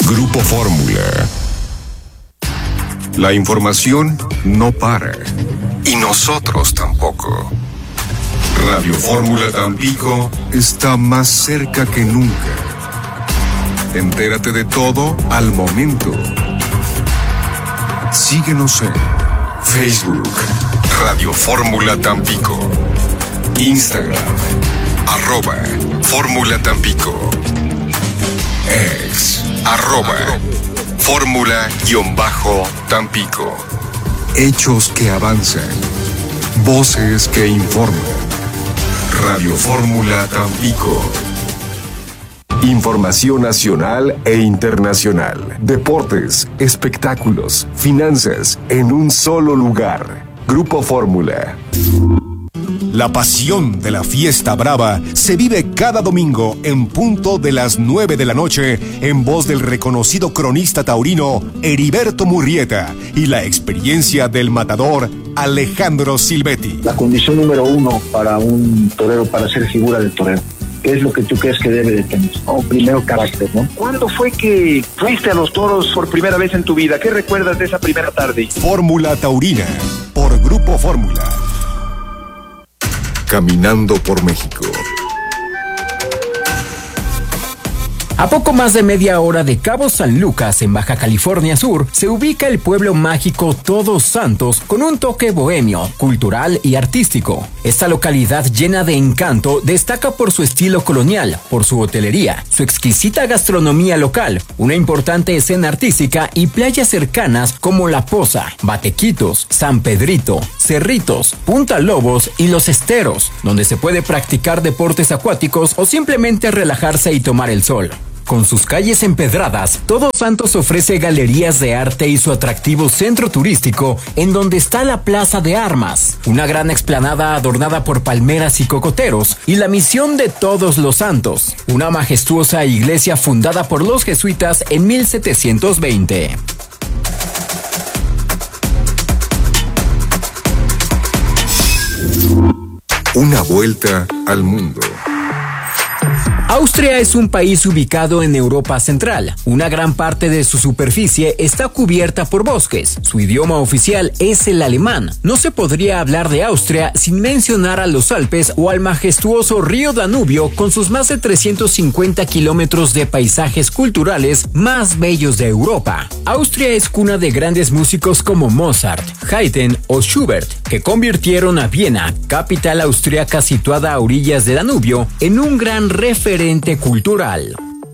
Grupo Fórmula. La información no para. Y nosotros tampoco. Radio Fórmula Tampico está más cerca que nunca. Entérate de todo al momento. Síguenos en Facebook, Radio Fórmula Tampico. Instagram, @Fórmula Tampico. Ex, @Fórmula_Tampico. Hechos que avanzan. Voces que informan. Radio Fórmula Tampico. Información nacional e internacional. Deportes, espectáculos, finanzas, en un solo lugar. Grupo Fórmula. La pasión de la fiesta brava se vive cada domingo en punto de las 9 de la noche en voz del reconocido cronista taurino Heriberto Murrieta y la experiencia del matador Alejandro Silvetti. La condición número uno para un torero, para ser figura del torero, ¿qué es lo que tú crees que debe de tener? Primero, carácter, ¿no? ¿Cuándo fue que fuiste a los toros por primera vez en tu vida? ¿Qué recuerdas de esa primera tarde? Fórmula Taurina, por Grupo Fórmula. Caminando por México. A poco más de media hora de Cabo San Lucas, en Baja California Sur, se ubica el pueblo mágico Todos Santos con un toque bohemio, cultural y artístico. Esta localidad llena de encanto destaca por su estilo colonial, por su hotelería, su exquisita gastronomía local, una importante escena artística y playas cercanas como La Poza, Batequitos, San Pedrito, Cerritos, Punta Lobos y Los Esteros, donde se puede practicar deportes acuáticos o simplemente relajarse y tomar el sol. Con sus calles empedradas, Todos Santos ofrece galerías de arte y su atractivo centro turístico, en donde está la Plaza de Armas, una gran explanada adornada por palmeras y cocoteros, y la Misión de Todos los Santos, una majestuosa iglesia fundada por los jesuitas en 1720. Una vuelta al mundo. Austria es un país ubicado en Europa Central. Una gran parte de su superficie está cubierta por bosques. Su idioma oficial es el alemán. No se podría hablar de Austria sin mencionar a los Alpes o al majestuoso río Danubio con sus más de 350 kilómetros de paisajes culturales más bellos de Europa. Austria es cuna de grandes músicos como Mozart, Haydn o Schubert, que convirtieron a Viena, capital austriaca situada a orillas de Danubio, en un gran referente cultural.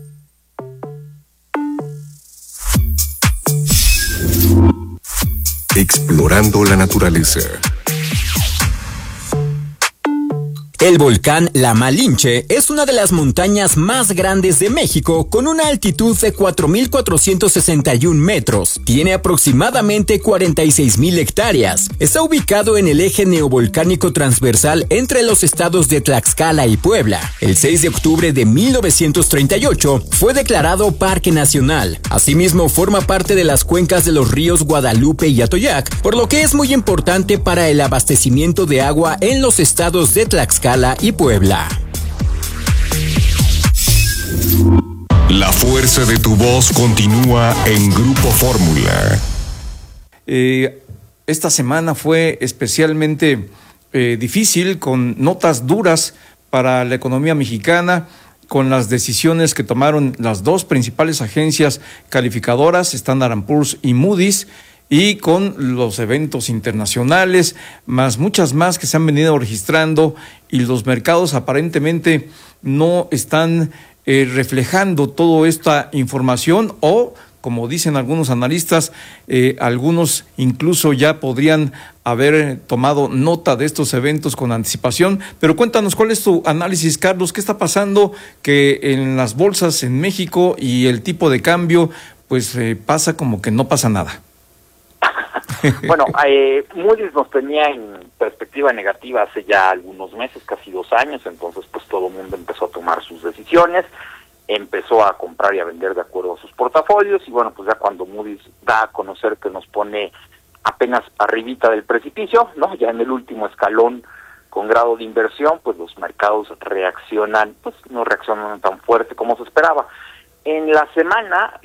Explorando la naturaleza. El volcán La Malinche es una de las montañas más grandes de México con una altitud de 4.461 metros. Tiene aproximadamente 46.000 hectáreas. Está ubicado en el eje neovolcánico transversal entre los estados de Tlaxcala y Puebla. El 6 de octubre de 1938 fue declarado Parque Nacional. Asimismo, forma parte de las cuencas de los ríos Guadalupe y Atoyac, por lo que es muy importante para el abastecimiento de agua en los estados de Tlaxcala y Puebla. La fuerza de tu voz continúa en Grupo Fórmula. Esta semana fue especialmente difícil, con notas duras para la economía mexicana, con las decisiones que tomaron las dos principales agencias calificadoras, Standard & Poor's y Moody's, y con los eventos internacionales, más muchas más que se han venido registrando, y los mercados aparentemente no están reflejando toda esta información, o, como dicen algunos analistas, algunos incluso ya podrían haber tomado nota de estos eventos con anticipación. Pero cuéntanos, ¿cuál es tu análisis, Carlos? ¿Qué está pasando que en las bolsas en México y el tipo de cambio, pues pasa como que no pasa nada? Bueno, Moody's nos tenía en perspectiva negativa hace ya algunos meses, casi 2 años, entonces pues todo el mundo empezó a tomar sus decisiones, empezó a comprar y a vender de acuerdo a sus portafolios, y bueno, pues ya cuando Moody's da a conocer que nos pone apenas arribita del precipicio, ¿no? Ya en el último escalón con grado de inversión, pues los mercados reaccionan, pues no reaccionan tan fuerte como se esperaba. En la semana,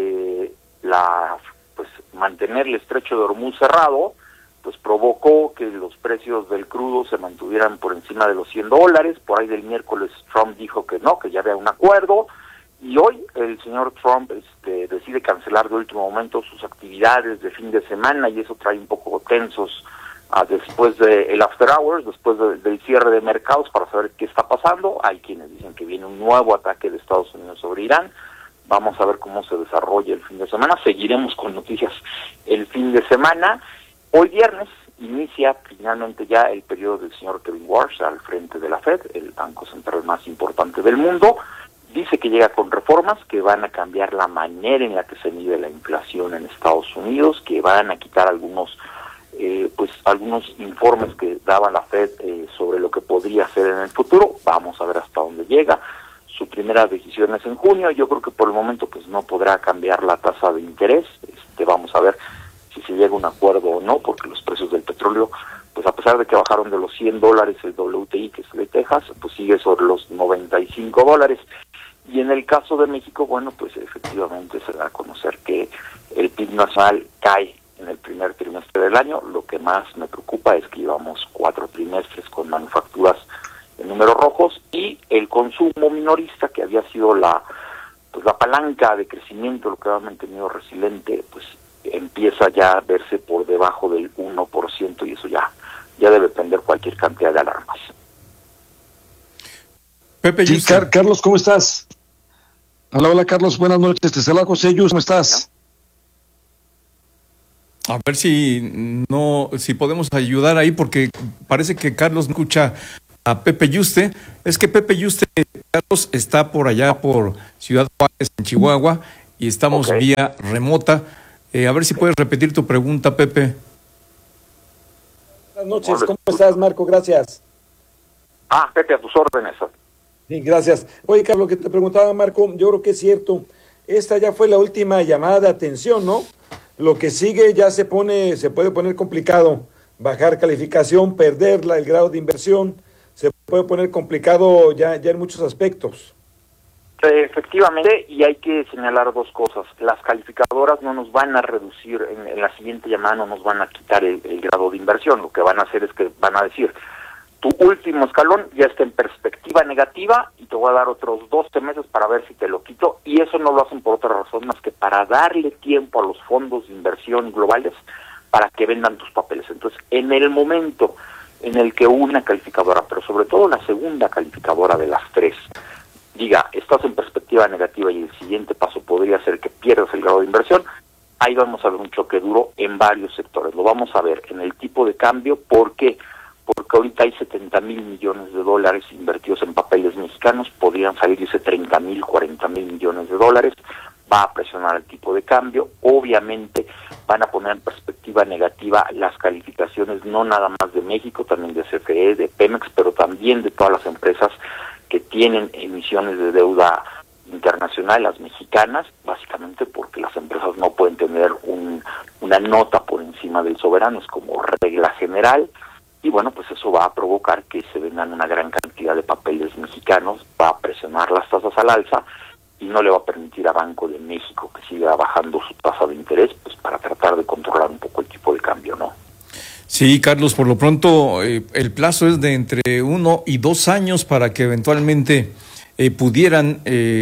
pues mantener el estrecho de Hormuz cerrado, pues provocó que los precios del crudo se mantuvieran por encima de los $100. Por ahí del miércoles Trump dijo que no, que ya había un acuerdo, y hoy el señor Trump decide cancelar de último momento sus actividades de fin de semana, y eso trae un poco tensos después del after hours, después del cierre de mercados, para saber qué está pasando. Hay quienes dicen que viene un nuevo ataque de Estados Unidos sobre Irán. Vamos a ver cómo se desarrolla el fin de semana. Seguiremos con noticias el fin de semana. Hoy viernes inicia finalmente ya el periodo del señor Kevin Warsh al frente de la Fed, el banco central más importante del mundo. Dice que llega con reformas que van a cambiar la manera en la que se mide la inflación en Estados Unidos, que van a quitar algunos informes que daba la Fed sobre lo que podría ser en el futuro. Vamos a ver hasta dónde llega. Su primera decisión es en junio. Yo creo que por el momento pues no podrá cambiar la tasa de interés. Vamos a ver si se llega a un acuerdo o no, porque los precios del petróleo, pues a pesar de que bajaron de los $100 el WTI, que es de Texas, pues sigue sobre los $95. Y en el caso de México, bueno, pues efectivamente se da a conocer que el PIB nacional cae en el primer trimestre del año. Lo que más me preocupa es que llevamos 4 trimestres con manufacturas en números rojos, y el consumo minorista, que había sido la palanca de crecimiento, lo que ha mantenido resiliente, pues empieza ya a verse por debajo del 1%, y eso ya debe prender cualquier cantidad de alarmas. Pepe Sí, Yuste. Carlos, ¿cómo estás? Hola, Carlos, buenas noches. Te saluda José Yus, ¿cómo estás? A ver si podemos ayudar ahí, porque parece que Carlos no escucha a Pepe Yuste. Es que Pepe Yuste, Carlos, está por allá por Ciudad Juárez, en Chihuahua, y estamos vía remota. A ver si puedes repetir tu pregunta, Pepe. Buenas noches, ¿cómo estás, Marco? Gracias. Pepe, a tus órdenes. Sí, gracias. Oye, Carlos, que te preguntaba, Marco, yo creo que es cierto. Esta ya fue la última llamada de atención, ¿no? Lo que sigue ya se puede poner complicado. Bajar calificación, perderla, el grado de inversión, se puede poner complicado ya en muchos aspectos. Efectivamente, y hay que señalar dos cosas. Las calificadoras no nos van a reducir, en la siguiente llamada no nos van a quitar el grado de inversión. Lo que van a hacer es que van a decir, tu último escalón ya está en perspectiva negativa y te voy a dar otros 12 meses para ver si te lo quito, y eso no lo hacen por otra razón más que para darle tiempo a los fondos de inversión globales para que vendan tus papeles. Entonces, en el momento en el que una calificadora, pero sobre todo la segunda calificadora de las tres, diga, estás en perspectiva negativa y el siguiente paso podría ser que pierdas el grado de inversión, ahí vamos a ver un choque duro en varios sectores. Lo vamos a ver en el tipo de cambio. ¿Por qué? Porque ahorita hay $70,000 millones invertidos en papeles mexicanos, podrían salirse $30,000, $40,000 millones. Va a presionar el tipo de cambio. Obviamente van a poner en perspectiva negativa las calificaciones, no nada más de México, también de CFE, de Pemex, pero también de todas las empresas que tienen emisiones de deuda internacional, las mexicanas, básicamente porque las empresas no pueden tener una nota por encima del soberano, es como regla general. Y bueno, pues eso va a provocar que se vendan una gran cantidad de papeles mexicanos, va a presionar las tasas al alza y no le va a permitir a Banco de México que siga bajando su tasa de interés, pues para tratar de controlar un poco el tipo de cambio, ¿no? Sí, Carlos, por lo pronto el plazo es de entre 1 y 2 años para que eventualmente pudieran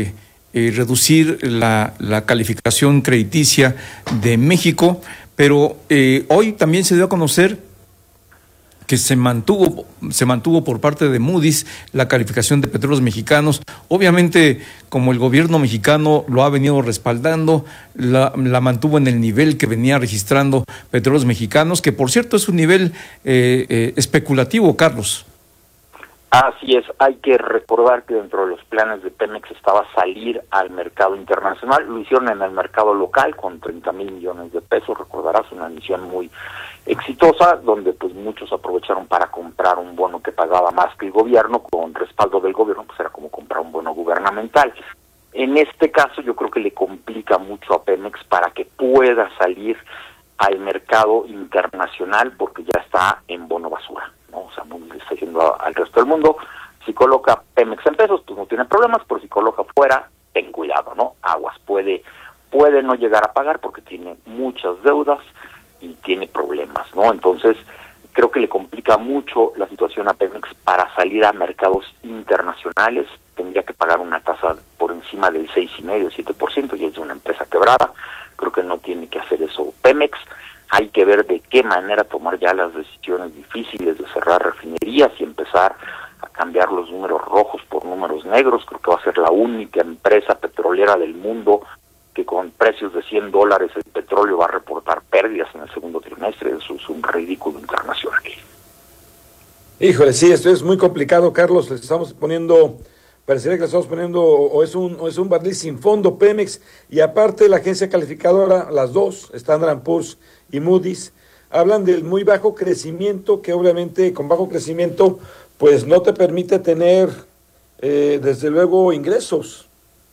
reducir la calificación crediticia de México, pero hoy también se dio a conocer que se mantuvo por parte de Moody's la calificación de Petróleos Mexicanos. Obviamente, como el gobierno mexicano lo ha venido respaldando, la mantuvo en el nivel que venía registrando Petróleos Mexicanos, que por cierto es un nivel especulativo, Carlos. Así es, hay que recordar que dentro de los planes de Pemex estaba salir al mercado internacional. Lo hicieron en el mercado local con $30,000 millones. Recordarás, una misión muy exitosa, donde pues muchos aprovecharon para comprar un bono que pagaba más que el gobierno, con respaldo del gobierno, pues era como comprar un bono gubernamental. En este caso yo creo que le complica mucho a Pemex para que pueda salir al mercado internacional, porque ya está en bono basura, ¿no? O sea, Moody's está diciendo al resto del mundo, si coloca Pemex en pesos, pues no tiene problemas, pero si coloca fuera, ten cuidado, ¿no? Aguas, puede no llegar a pagar porque tiene muchas deudas y tiene problemas, ¿no? Entonces, creo que le complica mucho la situación a Pemex para salir a mercados internacionales. Tendría que pagar una tasa por encima del 6,5-7%, y es de una empresa quebrada. Creo que no tiene que hacer eso Pemex. Hay que ver de qué manera tomar ya las decisiones difíciles de cerrar refinerías y empezar a cambiar los números rojos por números negros. Creo que va a ser la única empresa petrolera del mundo que con precios de $100 el petróleo va a reportar pérdidas en el segundo trimestre. Eso es un ridículo internacional. Híjole, sí, esto es muy complicado, Carlos. Le estamos poniendo, parecería que le estamos poniendo, o es un barril sin fondo, Pemex, y aparte la agencia calificadora, las dos, Standard & Poor's y Moody's, hablan del muy bajo crecimiento, que obviamente con bajo crecimiento, pues no te permite tener, desde luego, ingresos.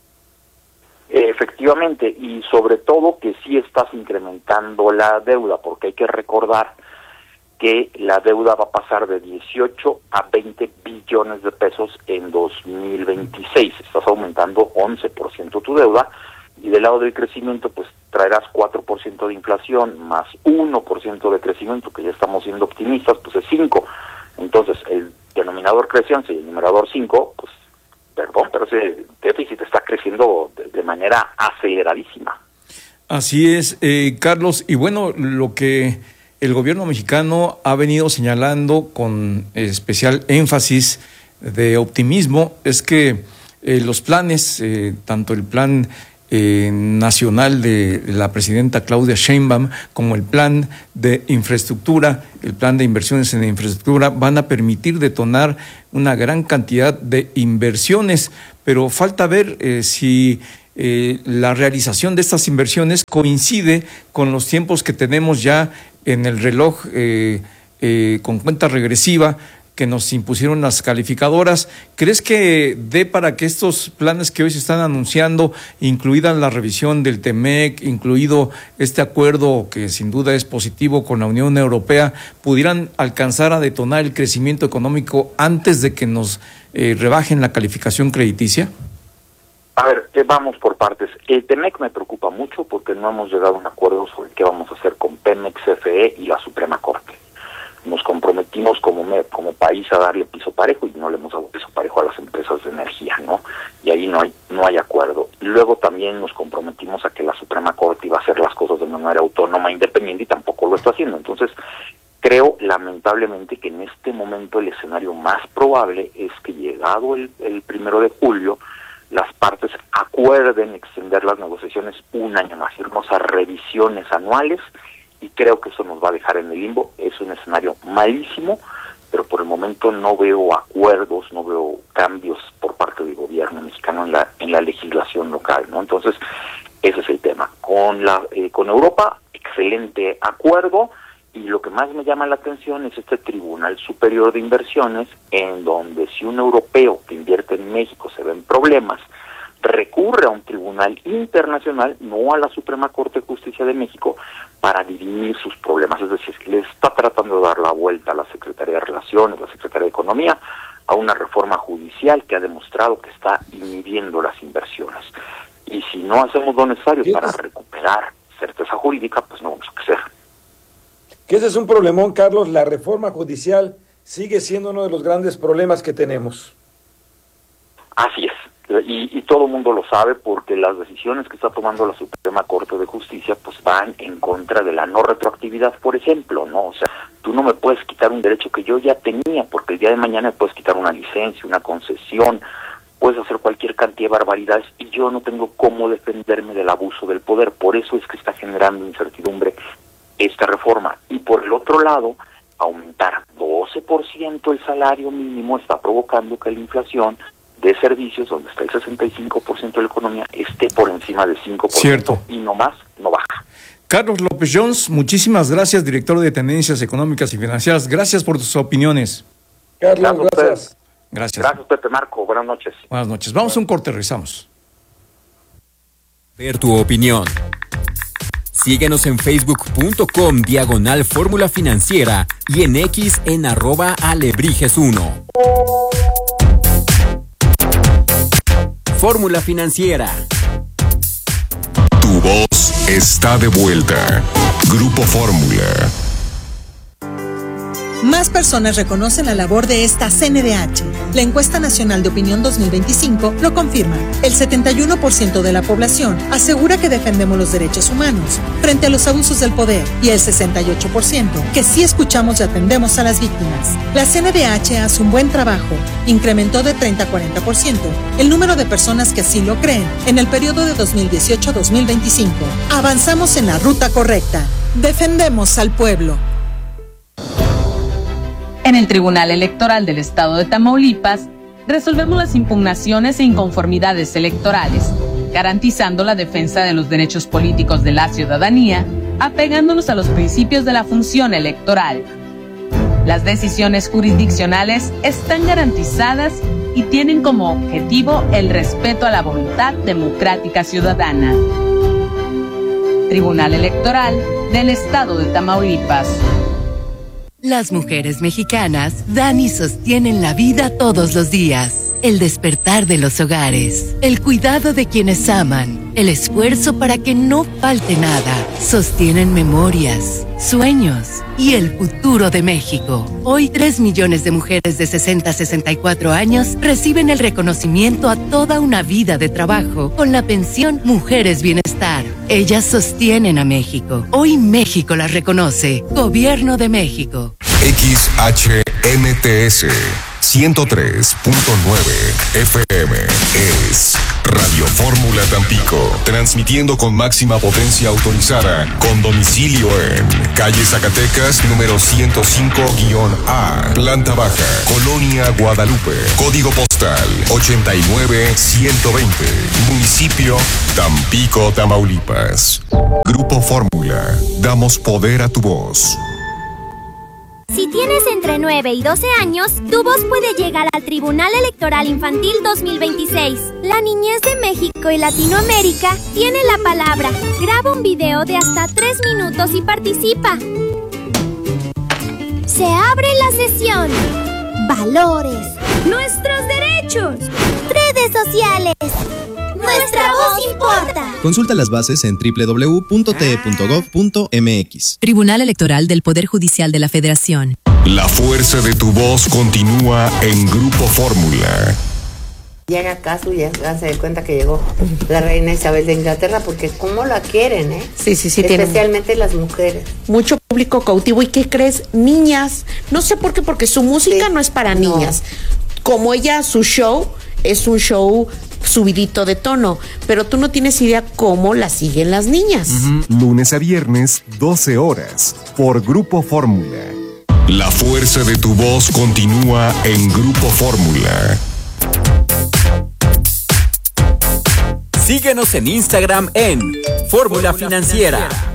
Efectivamente, y sobre todo que sí estás incrementando la deuda, porque hay que recordar que la deuda va a pasar de 18 a 20 billones de pesos en 2026. Estás aumentando 11% tu deuda, y del lado del crecimiento pues traerás 4% de inflación más 1% de crecimiento, que ya estamos siendo optimistas, pues es 5. Entonces el denominador creciente y el numerador 5, pues perdón, pero ese déficit está creciendo de manera aceleradísima. Así es, Carlos, y bueno, lo que el gobierno mexicano ha venido señalando con especial énfasis de optimismo es que los planes, tanto el plan nacional de la presidenta Claudia Sheinbaum como el plan de infraestructura, el plan de inversiones en infraestructura, van a permitir detonar una gran cantidad de inversiones, pero falta ver si la realización de estas inversiones coincide con los tiempos que tenemos ya en el reloj con cuenta regresiva que nos impusieron las calificadoras. ¿Crees que dé para que estos planes que hoy se están anunciando, incluida la revisión del TEMEC, incluido este acuerdo que sin duda es positivo con la Unión Europea, pudieran alcanzar a detonar el crecimiento económico antes de que nos rebajen la calificación crediticia? A ver, vamos por partes. El TEMEC me preocupa mucho porque no hemos llegado a un acuerdo sobre qué vamos a hacer con Pemex, CFE y la Suprema Corte. Nos comprometimos como país a darle piso parejo y no le hemos dado piso parejo a las empresas de energía, ¿no? Y ahí no hay acuerdo. Y luego también nos comprometimos a que la Suprema Corte iba a hacer las cosas de manera autónoma, independiente, y tampoco lo está haciendo. Entonces, creo lamentablemente que en este momento el escenario más probable es que llegado el 1 de julio, las partes acuerden extender las negociaciones un año más, irnos a revisiones anuales, y creo que eso nos va a dejar en el limbo. Es un escenario malísimo, pero por el momento no veo acuerdos, no veo cambios por parte del gobierno mexicano en la legislación local, ¿no? Entonces, ese es el tema. Con Europa, excelente acuerdo, y lo que más me llama la atención es este Tribunal Superior de Inversiones, en donde si un europeo que invierte en México se ven problemas, recurre a un tribunal internacional, no a la Suprema Corte de Justicia de México, para dirimir sus problemas. Es decir, le está tratando de dar la vuelta a la Secretaría de Relaciones, la Secretaría de Economía, a una reforma judicial que ha demostrado que está inhibiendo las inversiones. Y si no hacemos lo necesario para recuperar certeza jurídica, pues no vamos a crecer. Que ese es un problemón, Carlos. La reforma judicial sigue siendo uno de los grandes problemas que tenemos. Así es. Y todo el mundo lo sabe, porque las decisiones que está tomando la Suprema Corte de Justicia pues van en contra de la no retroactividad, por ejemplo, ¿no? O sea, tú no me puedes quitar un derecho que yo ya tenía, porque el día de mañana me puedes quitar una licencia, una concesión, puedes hacer cualquier cantidad de barbaridades, y yo no tengo cómo defenderme del abuso del poder. Por eso es que está generando incertidumbre esta reforma. Y por el otro lado, aumentar 12% el salario mínimo está provocando que la inflación de servicios, donde está el 65% de la economía, esté por encima del 5%. Cierto. Y no más, no baja. Carlos López Jones, muchísimas gracias, director de Tendencias Económicas y Financieras. Gracias por tus opiniones. Carlos, gracias. Gracias. Gracias, Pepe Marco. Buenas noches. Buenas noches. Vamos a un corte, regresamos. Ver tu opinión. Síguenos en facebook.com/Fórmula Financiera y en X en @Alebrijes1. Fórmula Financiera. Tu voz está de vuelta. Grupo Fórmula. Más personas reconocen la labor de esta CNDH. La encuesta nacional de opinión 2025 lo confirma. El 71% de la población asegura que defendemos los derechos humanos frente a los abusos del poder y el 68% que sí escuchamos y atendemos a las víctimas. La CNDH hace un buen trabajo. Incrementó de 30 a 40% el número de personas que así lo creen en el periodo de 2018 a 2025. Avanzamos en la ruta correcta. Defendemos al pueblo. En el Tribunal Electoral del Estado de Tamaulipas, resolvemos las impugnaciones e inconformidades electorales, garantizando la defensa de los derechos políticos de la ciudadanía, apegándonos a los principios de la función electoral. Las decisiones jurisdiccionales están garantizadas y tienen como objetivo el respeto a la voluntad democrática ciudadana. Tribunal Electoral del Estado de Tamaulipas. Las mujeres mexicanas dan y sostienen la vida todos los días. El despertar de los hogares, el cuidado de quienes aman, el esfuerzo para que no falte nada. Sostienen memorias, sueños y el futuro de México. Hoy 3 millones de mujeres de 60 a 64 años reciben el reconocimiento a toda una vida de trabajo con la pensión Mujeres Bienestar. Ellas sostienen a México. Hoy México las reconoce. Gobierno de México. XHNTS 103.9 FM es Radio Fórmula Tampico, transmitiendo con máxima potencia autorizada, con domicilio en calle Zacatecas, número 105-A, planta baja, Colonia Guadalupe, código postal 89120, municipio Tampico, Tamaulipas. Grupo Fórmula, damos poder a tu voz. Si tienes entre 9 y 12 años, tu voz puede llegar al Tribunal Electoral Infantil 2026. La niñez de México y Latinoamérica tiene la palabra. Graba un video de hasta 3 minutos y participa. Se abre la sesión. Valores. Nuestros derechos. Redes sociales. Nuestra voz importa. Consulta las bases en www.te.gov.mx. Tribunal Electoral del Poder Judicial de la Federación. La fuerza de tu voz continúa en Grupo Fórmula. Llega Casu y ya se da cuenta que llegó la reina Isabel de Inglaterra, porque cómo la quieren, ¿eh? Sí. Especialmente las mujeres. Mucho público cautivo. ¿Y qué crees? Niñas. No sé por qué, porque su música no es para niñas. Como ella, su show es un show subidito de tono, pero tú no tienes idea cómo la siguen las niñas. Lunes a viernes, 12 horas, por Grupo Fórmula. La fuerza de tu voz continúa en Grupo Fórmula. Síguenos en Instagram en Fórmula Financiera.